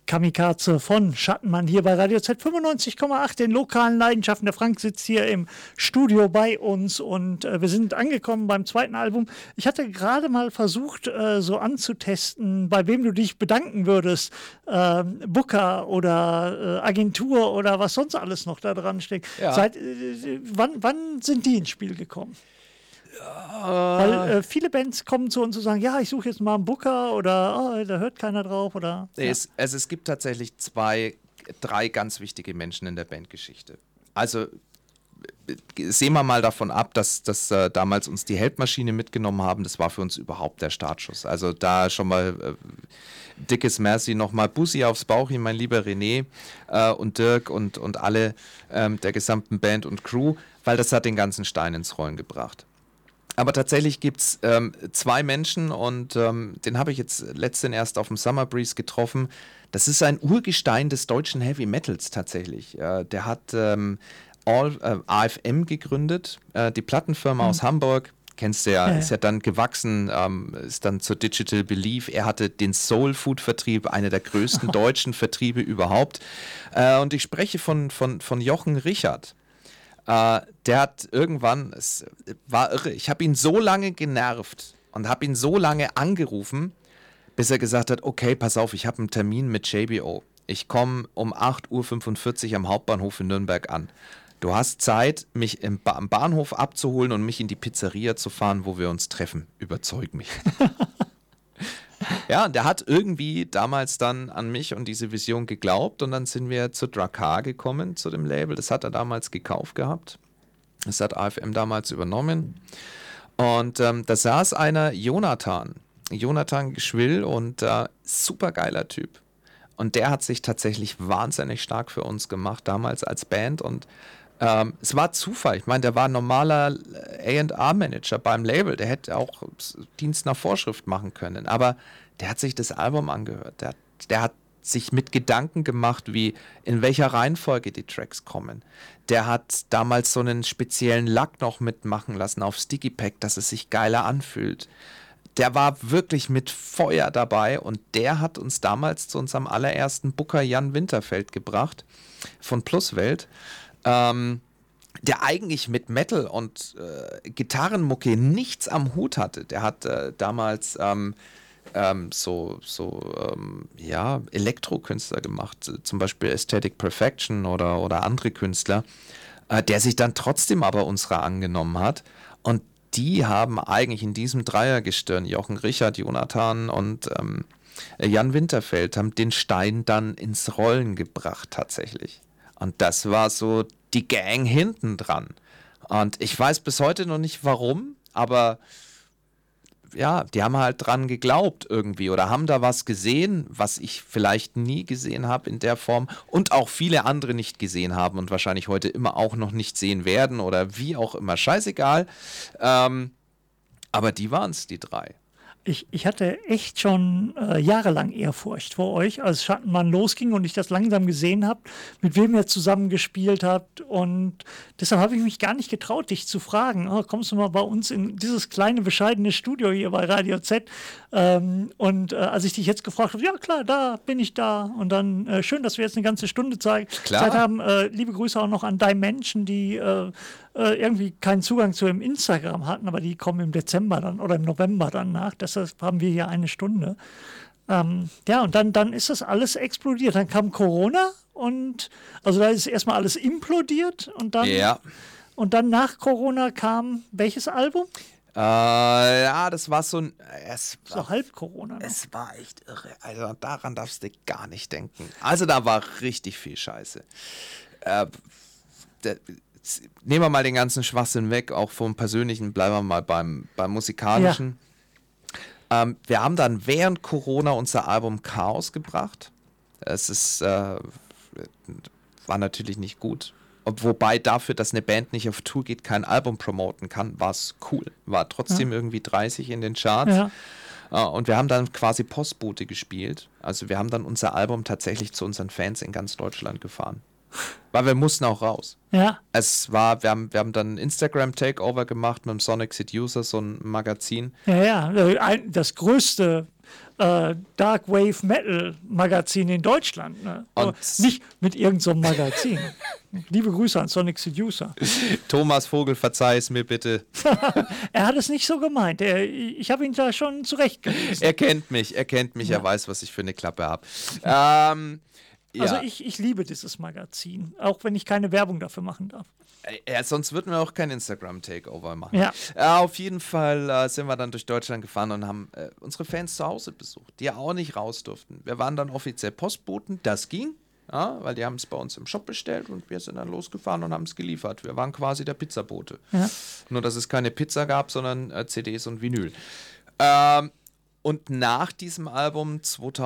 Kamikaze von Schattenmann hier bei Radio Z 95,8, den lokalen Leidenschaften. Der Frank sitzt hier im Studio bei uns und wir sind angekommen beim zweiten Album. Ich hatte gerade mal versucht, so anzutesten, bei wem du dich bedanken würdest. Booker oder Agentur oder was sonst alles noch da dran steckt. Ja. Wann sind die ins Spiel gekommen? Weil viele Bands kommen zu uns und sagen, ja, ich suche jetzt mal einen Booker oder da hört keiner drauf. Oder, ja. Es gibt tatsächlich 3 ganz wichtige Menschen in der Bandgeschichte. Also sehen wir mal davon ab, dass damals uns die Heldmaschine mitgenommen haben. Das war für uns überhaupt der Startschuss. Also da schon mal dickes Merci, nochmal Bussi aufs Bauchi, mein lieber René und Dirk und alle der gesamten Band und Crew, weil das hat den ganzen Stein ins Rollen gebracht. Aber tatsächlich gibt es 2 Menschen und den habe ich jetzt letztens erst auf dem Summer Breeze getroffen. Das ist ein Urgestein des deutschen Heavy Metals tatsächlich. Der hat AFM gegründet, die Plattenfirma aus Hamburg. Kennst du ja, ist ja dann gewachsen, ist dann zur Digital Belief. Er hatte den Soul Food Vertrieb, einer der größten deutschen Vertriebe überhaupt. Und ich spreche von Jochen Richard. Der hat irgendwann, es war irre, ich habe ihn so lange genervt und habe ihn so lange angerufen, bis er gesagt hat, okay, pass auf, ich habe einen Termin mit JBO. Ich komme um 8:45 Uhr am Hauptbahnhof in Nürnberg an. Du hast Zeit, mich am Bahnhof abzuholen und mich in die Pizzeria zu fahren, wo wir uns treffen. Überzeug mich. Ja, und der hat irgendwie damals dann an mich und diese Vision geglaubt und dann sind wir zu Drakkar gekommen, zu dem Label. Das hat er damals gekauft gehabt. Das hat AFM damals übernommen. Und da saß einer, Jonathan Geschwill und super geiler Typ. Und der hat sich tatsächlich wahnsinnig stark für uns gemacht, damals als Band und es war Zufall. Ich meine, der war ein normaler A&R-Manager beim Label. Der hätte auch Dienst nach Vorschrift machen können. Aber der hat sich das Album angehört. Der hat sich mit Gedanken gemacht, wie in welcher Reihenfolge die Tracks kommen. Der hat damals so einen speziellen Lack noch mitmachen lassen auf Sticky Pack, dass es sich geiler anfühlt. Der war wirklich mit Feuer dabei und der hat uns damals zu unserem allerersten Booker Jan Winterfeld gebracht von Pluswelt. Der eigentlich mit Metal und Gitarrenmucke nichts am Hut hatte. Der hat damals Elektrokünstler gemacht, zum Beispiel Aesthetic Perfection oder andere Künstler, der sich dann trotzdem aber unserer angenommen hat. Und die haben eigentlich in diesem Dreiergestirn, Jochen Richard, Jonathan und Jan Winterfeld, haben den Stein dann ins Rollen gebracht tatsächlich. Und das war so die Gang hinten dran. Und ich weiß bis heute noch nicht warum, aber ja, die haben halt dran geglaubt irgendwie oder haben da was gesehen, was ich vielleicht nie gesehen habe in der Form und auch viele andere nicht gesehen haben und wahrscheinlich heute immer auch noch nicht sehen werden oder wie auch immer, scheißegal. Aber die waren es, die 3. Ich hatte echt schon jahrelang Ehrfurcht vor euch, als Schattenmann losging und ich das langsam gesehen habe, mit wem ihr zusammen gespielt habt. Und deshalb habe ich mich gar nicht getraut, dich zu fragen, kommst du mal bei uns in dieses kleine, bescheidene Studio hier bei Radio Z? Als ich dich jetzt gefragt habe, ja klar, da bin ich da. Und dann schön, dass wir jetzt eine ganze Stunde Zeit haben. Liebe Grüße auch noch an die Menschen, die irgendwie keinen Zugang zu dem Instagram hatten, aber die kommen im Dezember dann oder im November dann nach. Deshalb haben wir hier eine Stunde. Und dann ist das alles explodiert. Dann kam Corona und also da ist erstmal alles implodiert und dann nach Corona kam welches Album? Das war so halb Corona. Ne? Es war echt irre. Also daran darfst du gar nicht denken. Also da war richtig viel Scheiße. Nehmen wir mal den ganzen Schwachsinn weg, auch vom Persönlichen, bleiben wir mal beim Musikalischen. Ja. Wir haben dann während Corona unser Album Chaos gebracht. Es war natürlich nicht gut. Wobei dafür, dass eine Band nicht auf Tour geht, kein Album promoten kann, war es cool. War trotzdem irgendwie 30 in den Charts. Ja. Und wir haben dann quasi Postbote gespielt. Also wir haben dann unser Album tatsächlich zu unseren Fans in ganz Deutschland gefahren. Weil wir mussten auch raus. Ja. Wir haben dann ein Instagram-Takeover gemacht mit dem Sonic Seducer, so ein Magazin. Ja, das größte Dark Wave Metal Magazin in Deutschland. Ne? Und nicht mit irgendeinem so Magazin. Liebe Grüße an Sonic Seducer. Thomas Vogel, verzeih es mir bitte. Er hat es nicht so gemeint. Ich habe ihn da schon zurechtgewiesen. Er kennt mich, er weiß, was ich für eine Klappe habe. Also ich liebe dieses Magazin, auch wenn ich keine Werbung dafür machen darf. Ja, sonst würden wir auch kein Instagram-Takeover machen. Ja. Auf jeden Fall sind wir dann durch Deutschland gefahren und haben unsere Fans zu Hause besucht, die ja auch nicht raus durften. Wir waren dann offiziell Postboten, das ging, ja, weil die haben es bei uns im Shop bestellt und wir sind dann losgefahren und haben es geliefert. Wir waren quasi der Pizzabote. Ja. Nur, dass es keine Pizza gab, sondern CDs und Vinyl. Und nach diesem Album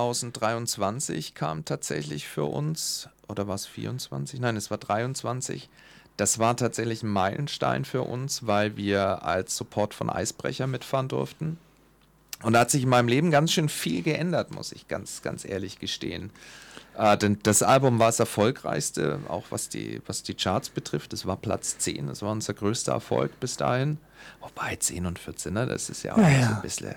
2023 kam tatsächlich für uns, oder war es 24? Nein, es war 23. Das war tatsächlich ein Meilenstein für uns, weil wir als Support von Eisbrecher mitfahren durften. Und da hat sich in meinem Leben ganz schön viel geändert, muss ich ganz, ganz ehrlich gestehen. Denn das Album war das erfolgreichste, auch was die Charts betrifft. Es war Platz 10, das war unser größter Erfolg bis dahin. Wobei 10 und 14, ne? Das ist ja auch so ein bisschen...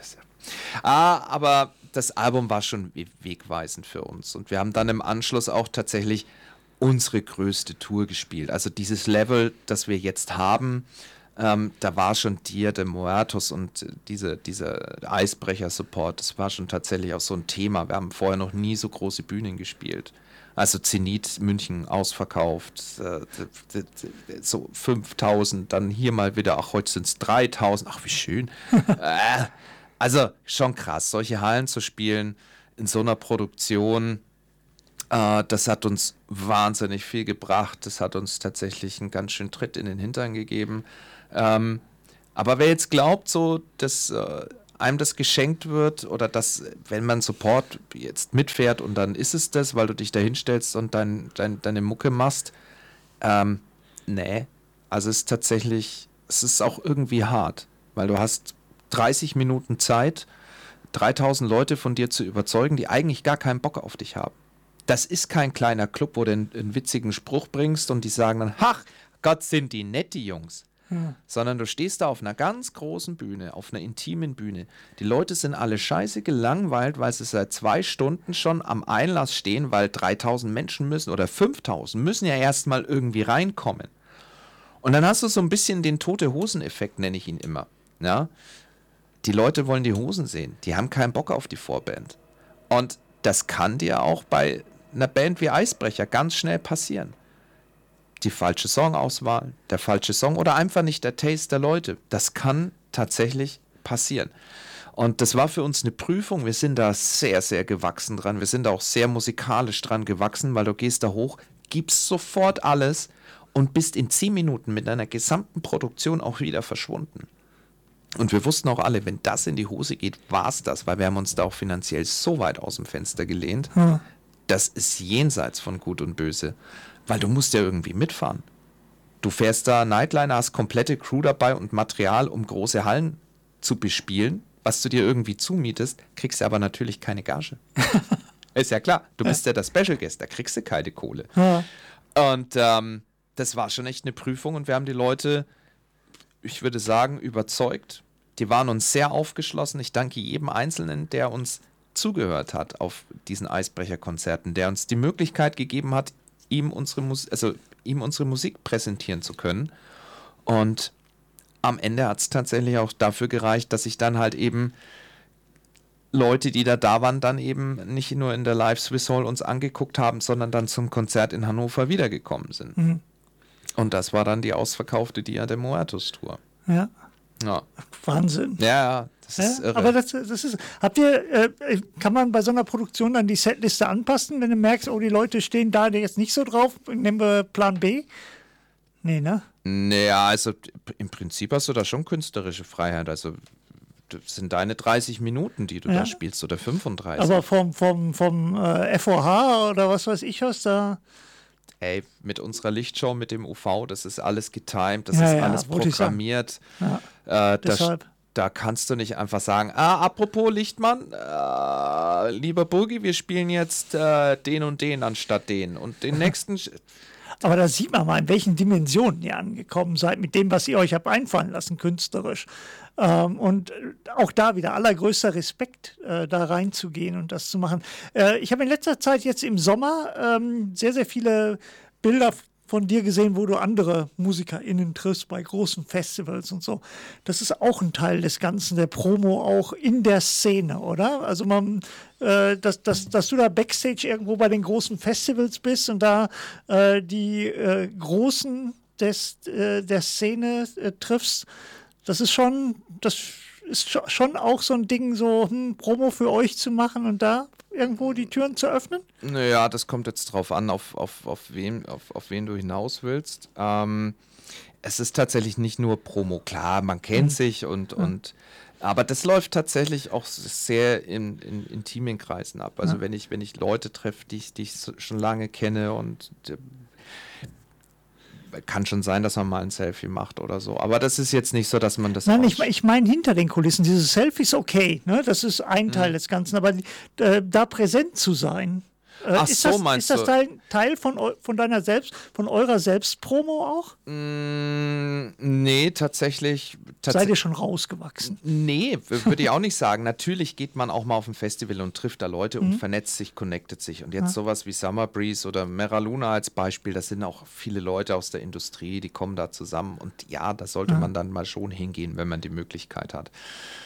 aber das Album war schon wegweisend für uns. Und wir haben dann im Anschluss auch tatsächlich unsere größte Tour gespielt. Also dieses Level, das wir jetzt haben, da war schon Dia de Muertos und dieser Eisbrecher-Support, das war schon tatsächlich auch so ein Thema. Wir haben vorher noch nie so große Bühnen gespielt. Also Zenit München ausverkauft, so 5.000, dann hier mal wieder, ach, heute sind es 3.000, ach, wie schön. Also schon krass, solche Hallen zu spielen in so einer Produktion, das hat uns wahnsinnig viel gebracht. Das hat uns tatsächlich einen ganz schönen Tritt in den Hintern gegeben. Aber wer jetzt glaubt, so, dass einem das geschenkt wird oder dass, wenn man Support jetzt mitfährt und dann ist es das, weil du dich da hinstellst und deine Mucke machst, nee. Also es ist tatsächlich, es ist auch irgendwie hart, weil du hast 30 Minuten Zeit, 3.000 Leute von dir zu überzeugen, die eigentlich gar keinen Bock auf dich haben. Das ist kein kleiner Club, wo du einen witzigen Spruch bringst und die sagen dann, ach Gott, sind die nett, die Jungs. Sondern du stehst da auf einer ganz großen Bühne, auf einer intimen Bühne. Die Leute sind alle scheiße gelangweilt, weil sie seit 2 Stunden schon am Einlass stehen, weil 3.000 Menschen müssen oder 5.000 müssen ja erstmal irgendwie reinkommen. Und dann hast du so ein bisschen den Tote-Hosen-Effekt, nenne ich ihn immer. Ja? Die Leute wollen die Hosen sehen. Die haben keinen Bock auf die Vorband. Und das kann dir auch bei einer Band wie Eisbrecher ganz schnell passieren. Die falsche Songauswahl, der falsche Song oder einfach nicht der Taste der Leute. Das kann tatsächlich passieren. Und das war für uns eine Prüfung. Wir sind da sehr, sehr gewachsen dran. Wir sind da auch sehr musikalisch dran gewachsen, weil du gehst da hoch, gibst sofort alles und bist in 10 Minuten mit deiner gesamten Produktion auch wieder verschwunden. Und wir wussten auch alle, wenn das in die Hose geht, war es das, weil wir haben uns da auch finanziell so weit aus dem Fenster gelehnt. Das ist jenseits von Gut und Böse, weil du musst ja irgendwie mitfahren. Du fährst da Nightliner, hast komplette Crew dabei und Material, um große Hallen zu bespielen, was du dir irgendwie zumietest, kriegst du aber natürlich keine Gage. Ist ja klar, du bist ja der Special Guest, da kriegst du keine Kohle. Und das war schon echt eine Prüfung und wir haben die Leute, ich würde sagen, überzeugt. Die waren uns sehr aufgeschlossen. Ich danke jedem Einzelnen, der uns zugehört hat auf diesen Eisbrecher-Konzerten, der uns die Möglichkeit gegeben hat, ihm unsere Musik präsentieren zu können. Und am Ende hat es tatsächlich auch dafür gereicht, dass ich dann halt eben Leute, die da waren, dann eben nicht nur in der Live Swiss Hall uns angeguckt haben, sondern dann zum Konzert in Hannover wiedergekommen sind. Mhm. Und das war dann die ausverkaufte Dia de Muertos Tour. Ja. Ja. Wahnsinn. Ja, das ist irre. Aber das ist, kann man bei so einer Produktion dann die Setliste anpassen, wenn du merkst, oh, die Leute stehen da jetzt nicht so drauf, nehmen wir Plan B? Nee, ne? Naja, also im Prinzip hast du da schon künstlerische Freiheit, also das sind deine 30 Minuten, die du da spielst, oder 35. Aber vom FOH oder was weiß ich was da... Ey, mit unserer Lichtshow, mit dem UV, das ist alles getimed, das ist alles programmiert. Da kannst du nicht einfach sagen, apropos Lichtmann, lieber Burgi, wir spielen jetzt den und den anstatt den und den nächsten. Aber da sieht man mal, in welchen Dimensionen ihr angekommen seid, mit dem, was ihr euch habt einfallen lassen, künstlerisch. Und auch da wieder allergrößter Respekt, da reinzugehen und das zu machen. Ich habe in letzter Zeit jetzt im Sommer sehr, sehr viele Bilder von dir gesehen, wo du andere MusikerInnen triffst bei großen Festivals und so. Das ist auch ein Teil des Ganzen, der Promo auch in der Szene, oder? Also dass du da Backstage irgendwo bei den großen Festivals bist und da die Großen der Szene triffst, das ist schon auch so ein Ding, so Promo für euch zu machen und da irgendwo die Türen zu öffnen? Naja, das kommt jetzt drauf an, auf wen du hinaus willst. Es ist tatsächlich nicht nur Promo, klar, man kennt sich aber das läuft tatsächlich auch sehr in intimen Kreisen ab. Also wenn ich Leute treffe, die ich schon lange kenne und kann schon sein, dass man mal ein Selfie macht oder so. Aber das ist jetzt nicht so, dass man das... Nein, ich meine hinter den Kulissen. Dieses Selfie ist okay, ne? Das ist ein Teil des Ganzen. Aber da präsent zu sein, meinst du? Ist das Teil von eurer Selbstpromo auch? Nee, tatsächlich. Seid ihr schon rausgewachsen? Nee, würde ich auch nicht sagen. Natürlich geht man auch mal auf ein Festival und trifft da Leute und vernetzt sich, connectet sich. Und jetzt sowas wie Summer Breeze oder Mera Luna als Beispiel, das sind auch viele Leute aus der Industrie, die kommen da zusammen. Und ja, da sollte man dann mal schon hingehen, wenn man die Möglichkeit hat.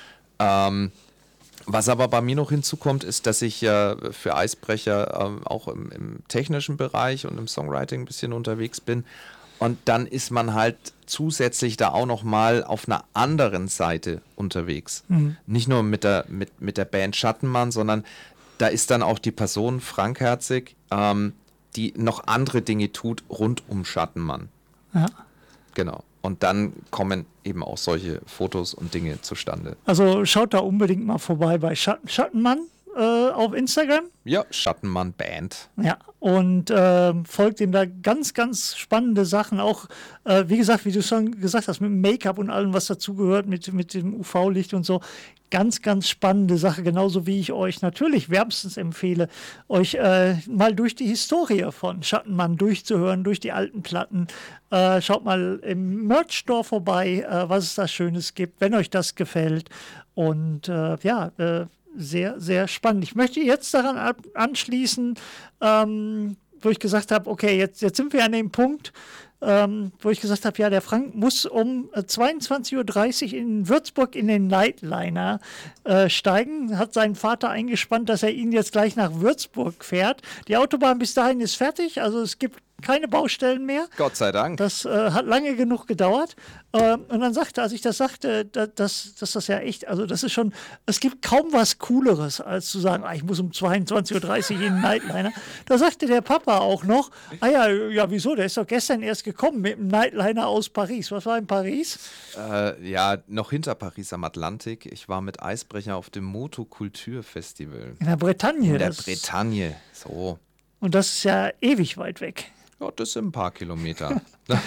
Was aber bei mir noch hinzukommt, ist, dass ich für Eisbrecher auch im technischen Bereich und im Songwriting ein bisschen unterwegs bin. Und dann ist man halt zusätzlich da auch noch mal auf einer anderen Seite unterwegs. Nicht nur mit der Band Schattenmann, sondern da ist dann auch die Person Frank Herzig, die noch andere Dinge tut rund um Schattenmann. Ja. Genau. Und dann kommen eben auch solche Fotos und Dinge zustande. Also schaut da unbedingt mal vorbei bei Schattenmann auf Instagram. Ja, Schattenmann Band. Ja, und folgt ihm da ganz, ganz spannende Sachen. Auch, wie gesagt, wie du schon gesagt hast, mit dem Make-up und allem, was dazugehört, mit dem UV-Licht und so. Ganz, ganz spannende Sache. Genauso wie ich euch natürlich wärmstens empfehle, euch mal durch die Historie von Schattenmann durchzuhören, durch die alten Platten. Schaut mal im Merch-Store vorbei, was es da Schönes gibt, wenn euch das gefällt. Und sehr, sehr spannend. Ich möchte jetzt daran anschließen, wo ich gesagt habe, okay, jetzt sind wir an dem Punkt, wo ich gesagt habe, ja, der Frank muss um 22:30 Uhr in Würzburg in den Nightliner steigen. Hat seinen Vater eingespannt, dass er ihn jetzt gleich nach Würzburg fährt. Die Autobahn bis dahin ist fertig, also es gibt keine Baustellen mehr. Gott sei Dank. Das hat lange genug gedauert. Und dann sagte, als ich das sagte, dass das ja echt, also das ist schon, es gibt kaum was Cooleres, als zu sagen, ich muss um 22:30 Uhr in den Nightliner. Da sagte der Papa auch noch, ja, wieso, der ist doch gestern erst gekommen mit dem Nightliner aus Paris. Was war in Paris? Noch hinter Paris am Atlantik. Ich war mit Eisbrecher auf dem Motokultur-Festival. In der Bretagne. In der Bretagne, so. Und das ist ja ewig weit weg. Ja, das sind ein paar Kilometer.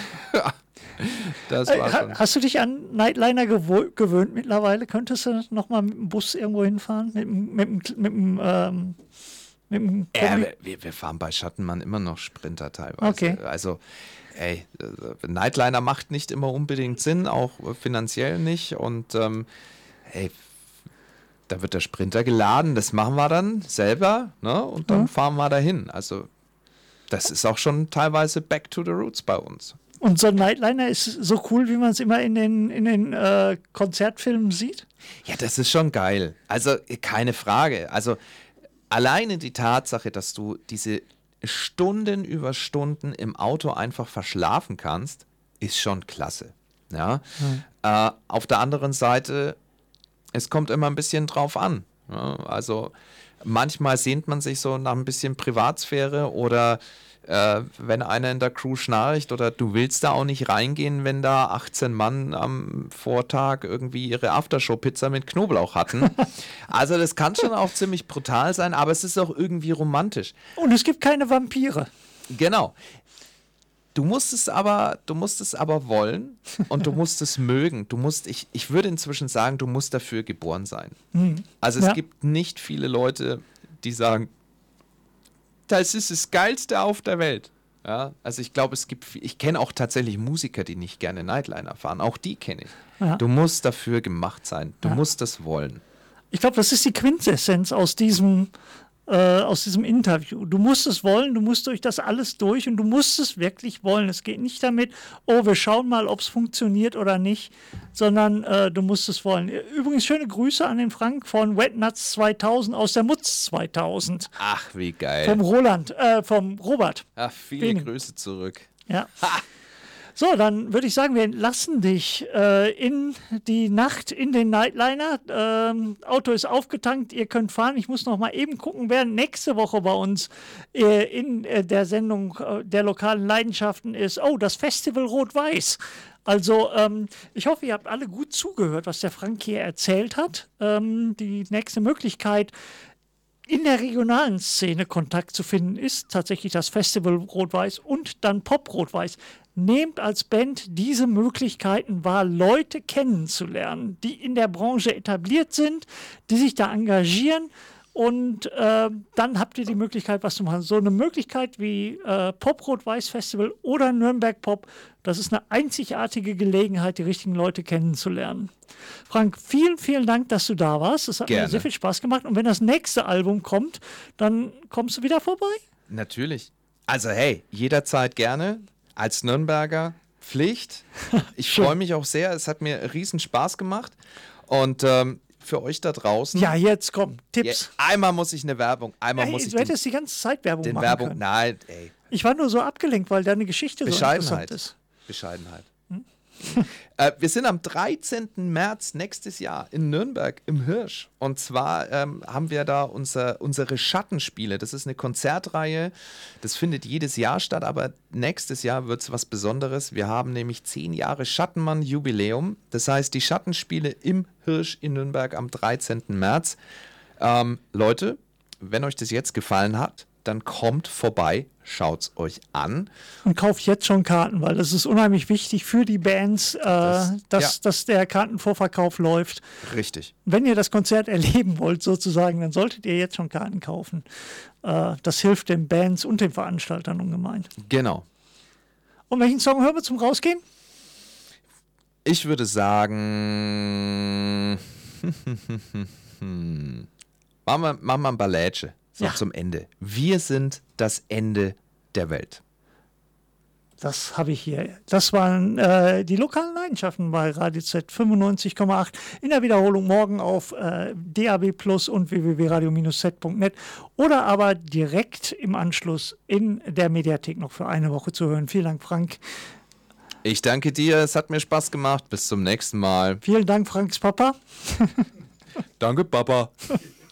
Das war schon. Hast du dich an Nightliner gewöhnt mittlerweile? Könntest du noch mal mit dem Bus irgendwo hinfahren? Mit dem wir fahren bei Schattenmann immer noch Sprinter teilweise. Okay. Also, Nightliner macht nicht immer unbedingt Sinn, auch finanziell nicht. Und da wird der Sprinter geladen, das machen wir dann selber, ne? Und dann fahren wir dahin. Also das ist auch schon teilweise back to the roots bei uns. Und so ein Nightliner ist so cool, wie man es immer in den Konzertfilmen sieht? Ja, das ist schon geil. Also keine Frage. Also alleine die Tatsache, dass du diese Stunden über Stunden im Auto einfach verschlafen kannst, ist schon klasse. Ja? Auf der anderen Seite, es kommt immer ein bisschen drauf an. Ja? Also manchmal sehnt man sich so nach ein bisschen Privatsphäre oder wenn einer in der Crew schnarcht oder du willst da auch nicht reingehen, wenn da 18 Mann am Vortag irgendwie ihre Aftershow-Pizza mit Knoblauch hatten. Also das kann schon auch ziemlich brutal sein, aber es ist auch irgendwie romantisch. Und es gibt keine Vampire. Genau. Du musst es aber wollen und du musst es mögen. Ich würde inzwischen sagen, du musst dafür geboren sein. Also es gibt nicht viele Leute, die sagen, das ist das Geilste auf der Welt. Ja, also ich glaube, ich kenne auch tatsächlich Musiker, die nicht gerne Nightliner fahren. Auch die kenne ich. Ja. Du musst dafür gemacht sein. Du Ja. musst das wollen. Ich glaube, das ist die Quintessenz aus diesem Interview. Du musst es wollen, du musst durch das alles durch und du musst es wirklich wollen. Es geht nicht damit, oh, wir schauen mal, ob es funktioniert oder nicht, sondern du musst es wollen. Übrigens schöne Grüße an den Frank von Wet Nuts 2000 aus der Mutz 2000. Ach, wie geil. Vom Robert. Ach, viele Wenig. Grüße zurück. Ja. So, dann würde ich sagen, wir entlassen dich in die Nacht in den Nightliner. Auto ist aufgetankt, ihr könnt fahren. Ich muss noch mal eben gucken, wer nächste Woche bei uns in der Sendung der lokalen Leidenschaften ist. Oh, das Festival Rot-Weiß. Also, ich hoffe, ihr habt alle gut zugehört, was der Frank hier erzählt hat. Die nächste Möglichkeit, in der regionalen Szene Kontakt zu finden, ist tatsächlich das Festival Rot-Weiß und dann Pop Rot-Weiß. Nehmt als Band diese Möglichkeiten wahr, Leute kennenzulernen, die in der Branche etabliert sind, die sich da engagieren und dann habt ihr die Möglichkeit, was zu machen. So eine Möglichkeit wie Pop Rot-Weiß Festival oder Nürnberg Pop, das ist eine einzigartige Gelegenheit, die richtigen Leute kennenzulernen. Frank, vielen, vielen Dank, dass du da warst. Es hat mir sehr viel Spaß gemacht. Und wenn das nächste Album kommt, dann kommst du wieder vorbei? Natürlich. Also hey, jederzeit gerne. Als Nürnberger Pflicht. Ich freue mich auch sehr. Es hat mir riesen Spaß gemacht. Und für euch da draußen. Ja, jetzt komm, Tipps. Ja, einmal muss ich eine Werbung. Du hättest die ganze Zeit Werbung machen können. Nein, ey. Ich war nur so abgelenkt, weil deine Geschichte so interessant ist. Bescheidenheit. Wir sind am 13. März nächstes Jahr in Nürnberg im Hirsch. Und zwar haben wir da unsere Schattenspiele. Das ist eine Konzertreihe. Das findet jedes Jahr statt, aber nächstes Jahr wird es was Besonderes. Wir haben nämlich 10 Jahre Schattenmann-Jubiläum. Das heißt, die Schattenspiele im Hirsch in Nürnberg am 13. März. Leute, wenn euch das jetzt gefallen hat, dann kommt vorbei, schaut's euch an. Und kauft jetzt schon Karten, weil das ist unheimlich wichtig für die Bands, dass der Kartenvorverkauf läuft. Richtig. Wenn ihr das Konzert erleben wollt, sozusagen, dann solltet ihr jetzt schon Karten kaufen. Das hilft den Bands und den Veranstaltern ungemein. Genau. Und welchen Song hören wir zum Rausgehen? Ich würde sagen, machen wir ein Ballätsche. So, zum Ende. Wir sind das Ende der Welt. Das habe ich hier. Das waren die lokalen Leidenschaften bei Radio Z 95,8. In der Wiederholung morgen auf DAB Plus und www.radio-z.net oder aber direkt im Anschluss in der Mediathek noch für eine Woche zu hören. Vielen Dank, Frank. Ich danke dir. Es hat mir Spaß gemacht. Bis zum nächsten Mal. Vielen Dank, Franks Papa. Danke, Papa.